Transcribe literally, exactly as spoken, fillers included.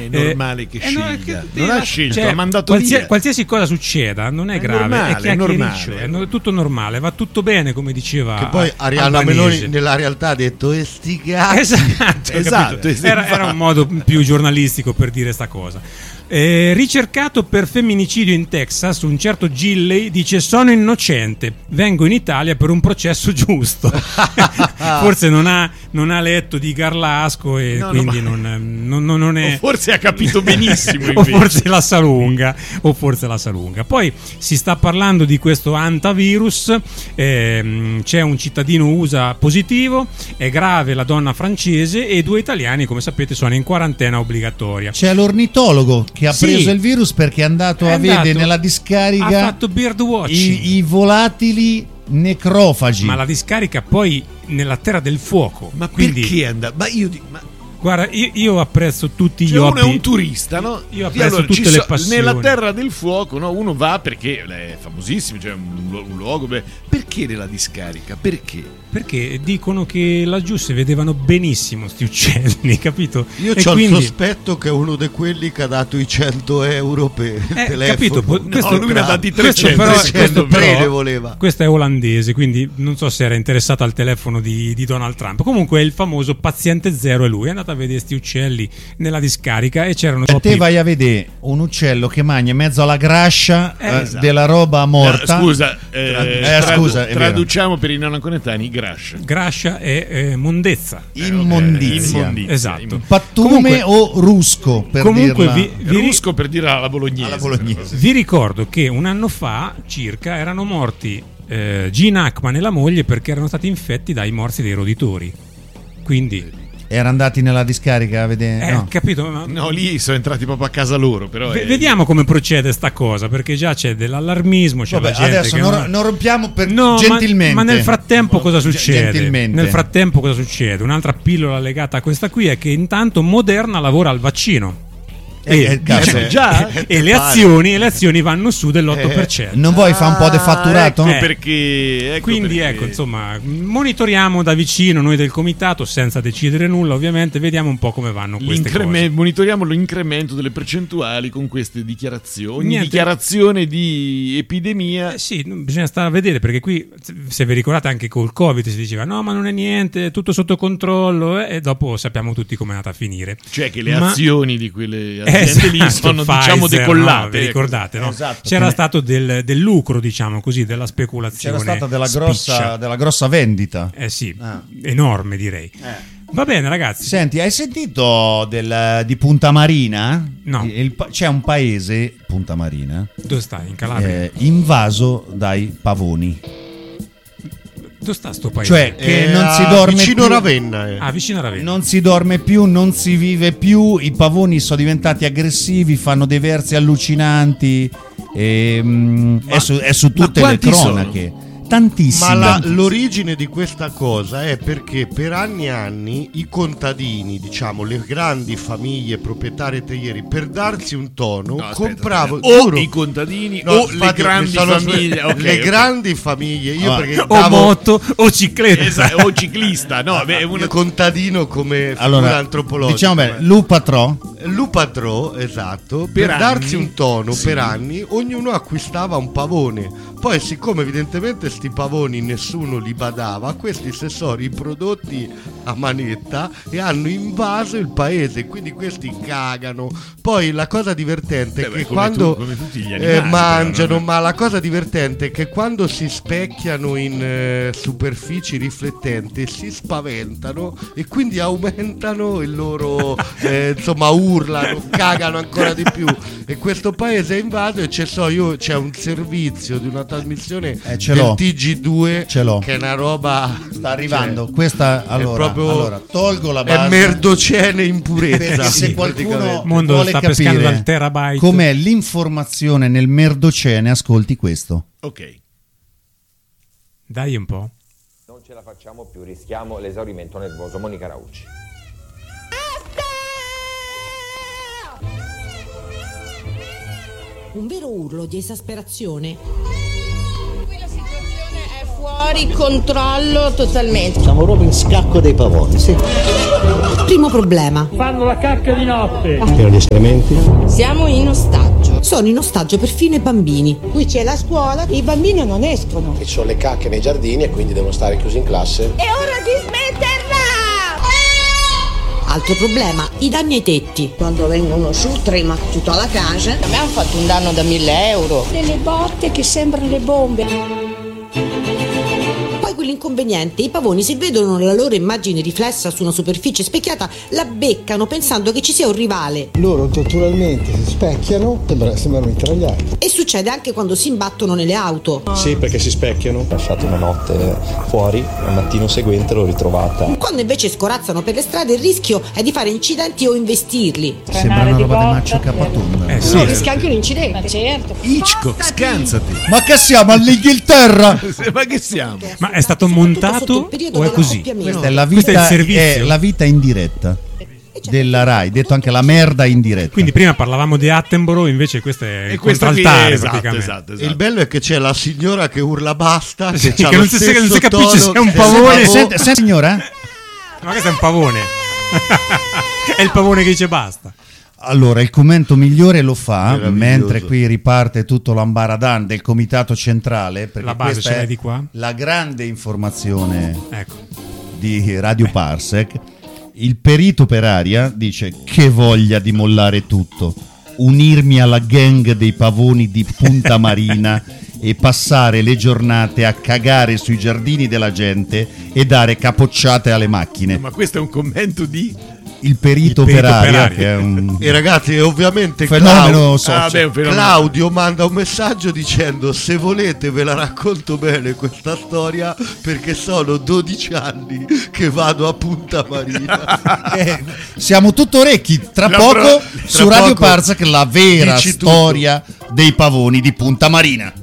è normale eh, che sceglie, eh, no, non ha scelto, cioè, ha mandato qualsiasi, via. Qualsiasi cosa succeda non è, è grave, normale, è chiacchiericcio, è, è tutto normale, va tutto bene, come diceva. Che poi Arianna Meloni nella realtà ha detto e sti cazzi. Esatto, esatto. Era, era un modo più giornalistico per dire sta cosa. Eh, ricercato per femminicidio in Texas, un certo Gilley dice: sono innocente, vengo in Italia per un processo giusto. Forse non ha, non ha letto di Garlasco e no, quindi no, non, non, non è. O forse ha capito benissimo o forse la sa lunga, o forse la sa lunga. Poi si sta parlando di questo antivirus, eh, c'è un cittadino U S A positivo, è grave la donna francese e due italiani, come sapete, sono in quarantena obbligatoria. C'è l'ornitologo che ha sì, preso il virus perché è andato è a vedere nella discarica, ha fatto birdwatching, i, i volatili necrofagi. Ma la discarica poi nella terra del fuoco. Ma quindi, perché è andato? Ma io ma... Guarda, io, io apprezzo tutti cioè gli hobby. Uno è un turista, no? Io apprezzo allora, tutte so, le passioni. Nella terra del fuoco, no? Uno va perché è famosissimo, cioè un, un luogo. Beh, perché nella discarica? Perché? Perché dicono che laggiù si vedevano benissimo sti uccelli, capito? Io ho quindi... il sospetto che è uno di quelli che ha dato i cento euro per eh, telefono. Capito? Questo, no, lui ne ha dati trecento. Questo però, questo però voleva. Questo è olandese, quindi non so se era interessato al telefono di, di Donald Trump. Comunque è il famoso paziente zero, è lui. È andato a vedere sti uccelli nella discarica e c'erano troppi... Te vai a vedere un uccello che mangia in mezzo alla grascia eh, esatto. della roba morta. No, scusa, eh, eh, tradu- scusa traduciamo per i non conetani grascia. Grascia è eh, mondezza, immondizia, eh, immondizia. Esatto. Pattume comunque, o rusco per comunque dirla... vi, vi rusco per dire alla bolognese. alla bolognese. Vi ricordo che un anno fa circa erano morti eh, Gene Hackman e la moglie perché erano stati infetti dai morsi dei roditori. Quindi erano andati nella discarica a vedere. Eh, no. capito? Ma... No, lì sono entrati proprio a casa loro. Però v- è... Vediamo come procede sta cosa, perché già c'è dell'allarmismo. C'è Vabbè, la gente adesso che non, non... non rompiamo per no, gentilmente. Ma, ma nel frattempo cosa succede? Gentilmente. Nel frattempo cosa succede? Un'altra pillola legata a questa qui è che intanto Moderna lavora al vaccino. E, eh, eh, cazzo, eh, già, e, le azioni, e le azioni vanno su dell'otto per cento. Eh, non vuoi fare un po' di fatturato? Ah, ecco perché, ecco Quindi perché. ecco, insomma, monitoriamo da vicino noi del comitato senza decidere nulla, ovviamente, vediamo un po' come vanno queste cose. Monitoriamo l'incremento delle percentuali con queste dichiarazioni. Niente. Dichiarazione di epidemia. Eh sì, bisogna stare a vedere, perché qui, se vi ricordate, anche col Covid si diceva no, ma non è niente, è tutto sotto controllo, eh, e dopo sappiamo tutti come è andata a finire. Cioè che le ma... azioni di quelle Esatto, lì sono Pfizer, diciamo decollate, no? Vi ricordate, no? Esatto. C'era stato del, del lucro, diciamo così, della speculazione. C'era stata della grossa, della grossa vendita. Eh sì, ah. enorme direi. Eh. Va bene ragazzi. Senti, hai sentito del, di Punta Marina? No. Il, c'è un paese, Punta Marina, dove stai? In Calabria? Eh, invaso dai pavoni. Dove sta sto paese? Cioè che eh, non si dorme vicino più. a Ravenna. Eh. Ah, vicino a Ravenna. Non si dorme più, non si vive più. I pavoni sono diventati aggressivi, fanno dei versi allucinanti. E, mm, è, su, è su tutte le cronache. Sono? Tantissimi. Ma la, tantissimi. l'origine di questa cosa è perché per anni e anni i contadini, diciamo le grandi famiglie proprietarie terrieri, per darsi un tono, no, aspetta, compravano aspetta. o giuro, i contadini no, o infatti, le grandi sono, famiglie. Okay, le okay. grandi famiglie. Io Ah, perché o davo moto o cicletta. Esatto, o ciclista, no, beh, un una... contadino come allora, figura antropologica. diciamo bene, Lupatrò. Lupadrò, esatto, Per per, anni, darsi un tono sì. per anni ognuno acquistava un pavone. Poi siccome evidentemente sti pavoni nessuno li badava, questi si sono riprodotti a manetta e hanno invaso il paese, quindi questi cagano. Poi la cosa divertente Beh, è beh, che come quando tu- come tutti gli eh, animali, mangiano, però, no? ma la cosa divertente è che quando si specchiano in eh, superfici riflettenti si spaventano e quindi aumentano il loro eh, insomma urlano, cagano ancora di più. E questo paese è invaso e c'è so io c'è un servizio di una trasmissione Eh, ce del l'ho. T G due Ce l'ho. che è una roba Sta arrivando. cioè, Questa allora, proprio- allora tolgo la è base. merdocene in purezza. Perché se Sì, qualcuno praticamente. Il mondo vuole sta pescando capire dal terabyte. com'è l'informazione nel merdocene, ascolti questo. Ok. Dai un po'. Non ce la facciamo più, rischiamo l'esaurimento nervoso. Monica Raucci. Un vero urlo di esasperazione. Qui la situazione è fuori Fuori controllo totalmente. Siamo proprio in scacco dei pavoni, sì. Primo problema. Fanno la cacca di notte. Pieno di escrementi. Siamo in ostaggio. Sono in ostaggio perfino i bambini. Qui c'è la scuola, i bambini non escono. Ci sono le cacche nei giardini e quindi devono stare chiusi in classe. È ora di smetterla! Altro problema, i danni ai tetti. Quando vengono su trema tutta la casa. A me hanno fatto un danno da mille euro. Delle botte che sembrano le bombe. Poi quell'inconveniente, i pavoni se vedono la loro immagine riflessa su una superficie specchiata la beccano pensando che ci sia un rivale. Loro naturalmente si specchiano, sembra, sembrano mitragliati. E succede anche quando si imbattono nelle auto. Sì, perché si specchiano. Ho lasciato una notte fuori, al mattino seguente l'ho ritrovata. Quando invece scorazzano per le strade il rischio è di fare incidenti o investirli. Sembra una roba di Maccio Capatonda. Eh sì. No, rischia anche un incidente. Ma certo. Hitchcock, scansati. Ma che siamo all'Inghilterra? Ma che siamo? Ma è stato montato o è così? Questa è la Questo è vita, il servizio. è la vita in diretta della Rai, detto anche la merda in diretta. Quindi prima parlavamo di Attenborough, invece questo è E il questo qui contraltare è esatto, praticamente. esatto, E esatto. il bello è che c'è la signora che urla basta, che, Sì, c'ha che lo non si- stesso non si capisce se è un tono pavone. del Senti, senti, signora? Ma questo è un pavone. È il pavone che dice basta. Allora, il commento migliore lo fa Meraviglioso. mentre qui riparte tutto l'ambaradan del comitato centrale, perché La base questa ce l'hai è di qua? la grande informazione Ecco. di Radio Parsec. Il perito per aria dice: che voglia di mollare tutto, unirmi alla gang dei pavoni di Punta Marina e passare le giornate a cagare sui giardini della gente e dare capocciate alle macchine. Ma questo è un commento di... Il perito, Il perito per per aria, aria. che è un E ragazzi, ovviamente fenomeno Claudio, social. Ah, beh, un fenomeno. Claudio manda un messaggio dicendo: se volete ve la racconto bene questa storia, perché sono dodici anni che vado a Punta Marina. Eh, siamo tutto orecchi. Tra La poco pro- su tra Radio poco Parsec la vera dici tutto. storia dei pavoni di Punta Marina.